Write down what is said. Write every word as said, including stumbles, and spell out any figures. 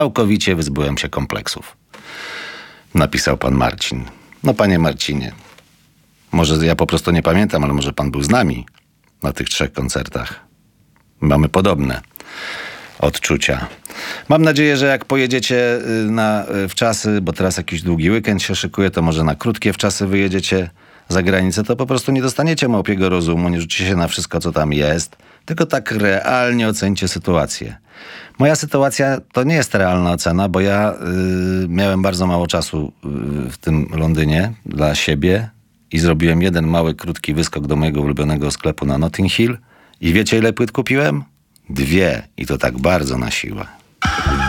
Całkowicie wyzbyłem się kompleksów. Napisał pan Marcin. No panie Marcinie, może ja po prostu nie pamiętam, ale może pan był z nami na tych trzech koncertach. Mamy podobne odczucia. Mam nadzieję, że jak pojedziecie na wczasy, bo teraz jakiś długi weekend się szykuje, to może na krótkie wczasy wyjedziecie za granicę, to po prostu nie dostaniecie małpiego rozumu, nie rzucicie się na wszystko, co tam jest, tylko tak realnie ocencie sytuację. Moja sytuacja to nie jest realna ocena, bo ja y, miałem bardzo mało czasu y, w tym Londynie dla siebie i zrobiłem jeden mały, krótki wyskok do mojego ulubionego sklepu na Notting Hill i wiecie, ile płyt kupiłem? Dwie. I to tak bardzo na siłę.